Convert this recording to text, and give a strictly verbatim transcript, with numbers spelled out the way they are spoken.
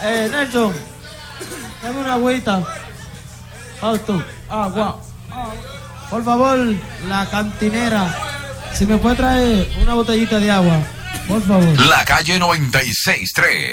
Eh, Nelson, dame una agüita. Fausto, agua. Por favor, la cantinera, si me puede traer una botellita de agua, por favor. La calle noventa y seis tres.